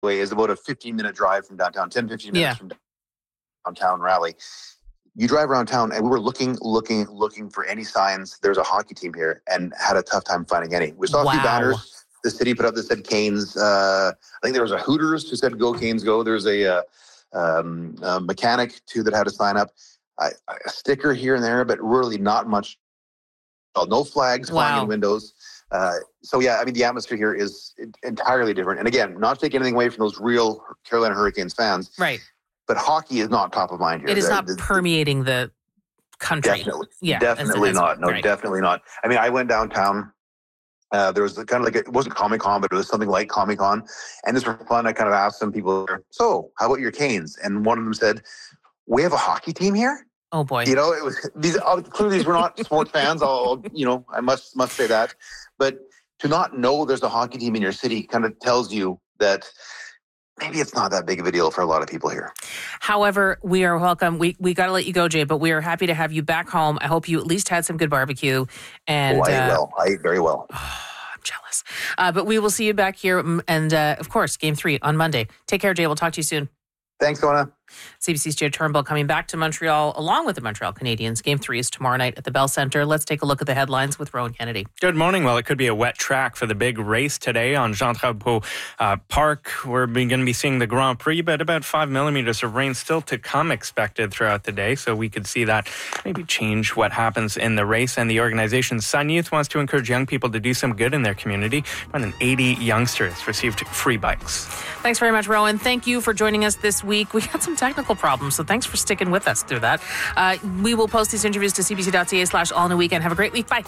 way, is about a 15-minute drive from downtown, 10, 15 minutes from downtown Raleigh. You drive around town, and we were looking for any signs there's a hockey team here, and had a tough time finding any. We saw a few banners. The city put up that said Canes. I think there was a Hooters who said "Go Canes, go." There's a mechanic too that had a sign up, a sticker here and there, but really not much. No flags flying in windows. The atmosphere here is entirely different. And again, not to take anything away from those real Carolina Hurricanes fans, right? But hockey is not top of mind here. It is not permeating the country. Definitely not. No, definitely not. I mean, I went downtown. There was kind of like, it wasn't Comic-Con, but it was something like Comic-Con. And this was fun. I kind of asked some people, so how about your Canes? And one of them said, we have a hockey team here? Oh boy. It was clearly these were not sports fans. I must say that. But to not know there's a hockey team in your city kind of tells you that maybe it's not that big of a deal for a lot of people here. However, we are welcome. We got to let you go, Jay, but we are happy to have you back home. I hope you at least had some good barbecue. And I ate very well. I'm jealous. But we will see you back here. And of course, Game 3 on Monday. Take care, Jay. We'll talk to you soon. Thanks, Donna. CBC's Jay Turnbull coming back to Montreal along with the Montreal Canadiens. Game 3 is tomorrow night at the Bell Centre. Let's take a look at the headlines with Rowan Kennedy. Good morning. Well, it could be a wet track for the big race today on Jean Drapeau Park. We're going to be seeing the Grand Prix, but about 5 millimeters of rain still to come expected throughout the day. So we could see that maybe change what happens in the race. And the organization Sun Youth wants to encourage young people to do some good in their community. More than 80 youngsters received free bikes. Thanks very much, Rowan. Thank you for joining us this week. We had some technical problems, so thanks for sticking with us through that. We will post these interviews to cbc.ca/all-new-weekend. Have a great week. Bye.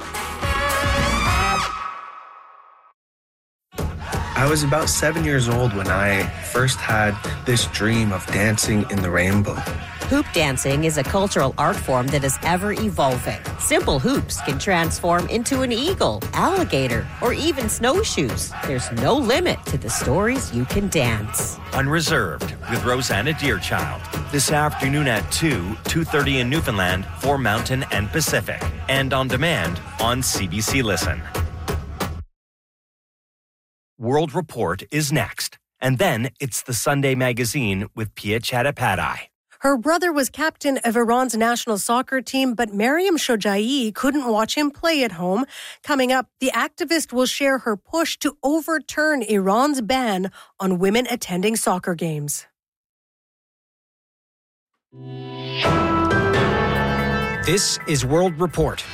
I was about 7 years old when I first had this dream of dancing in the rainbow. Hoop dancing is a cultural art form that is ever evolving. Simple hoops can transform into an eagle, alligator, or even snowshoes. There's no limit to the stories you can dance. Unreserved with Rosanna Deerchild. This afternoon at 2:30 in Newfoundland for Mountain and Pacific. And on demand on CBC Listen. World Report is next. And then it's the Sunday Magazine with Pia Chattopadhyay. Her brother was captain of Iran's national soccer team, but Mariam Shojaei couldn't watch him play at home. Coming up, the activist will share her push to overturn Iran's ban on women attending soccer games. This is World Report.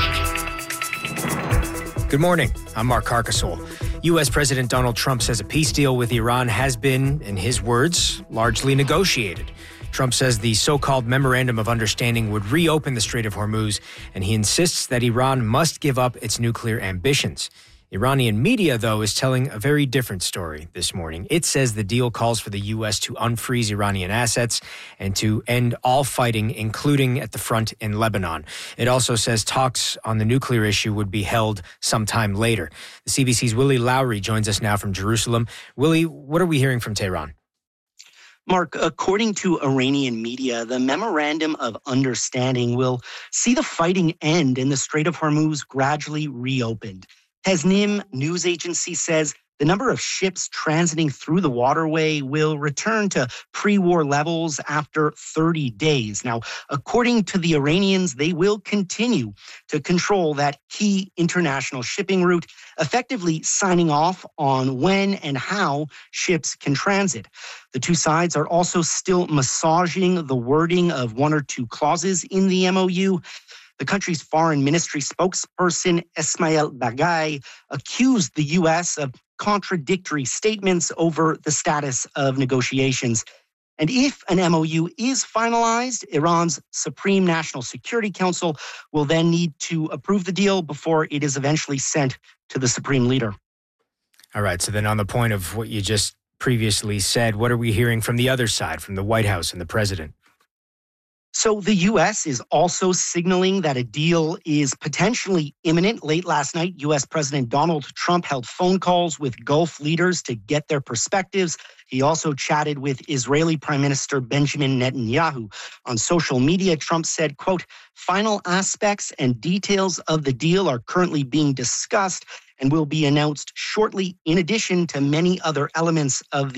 Good morning. I'm Mark Carcasole. U.S. President Donald Trump says a peace deal with Iran has been, in his words, largely negotiated. Trump says the so-called Memorandum of Understanding would reopen the Strait of Hormuz, and he insists that Iran must give up its nuclear ambitions. Iranian media, though, is telling a very different story this morning. It says the deal calls for the U.S. to unfreeze Iranian assets and to end all fighting, including at the front in Lebanon. It also says talks on the nuclear issue would be held sometime later. The CBC's Willie Lowry joins us now from Jerusalem. Willie, what are we hearing from Tehran? Mark, according to Iranian media, the Memorandum of Understanding will see the fighting end and the Strait of Hormuz gradually reopened. Tasnim news agency says the number of ships transiting through the waterway will return to pre-war levels after 30 days. Now, according to the Iranians, they will continue to control that key international shipping route, effectively signing off on when and how ships can transit. The two sides are also still massaging the wording of one or two clauses in the MOU. The country's foreign ministry spokesperson, Ismail Baghai, accused the U.S. of contradictory statements over the status of negotiations. And if an MOU is finalized, Iran's Supreme National Security Council will then need to approve the deal before it is eventually sent to the Supreme Leader. All right, so then on the point of what you just previously said, what are we hearing from the other side, from the White House and the president? So the U.S. is also signaling that a deal is potentially imminent. Late last night, U.S. President Donald Trump held phone calls with Gulf leaders to get their perspectives. He also chatted with Israeli Prime Minister Benjamin Netanyahu. On social media, Trump said, quote, final aspects and details of the deal are currently being discussed, and will be announced shortly in addition to many other elements of the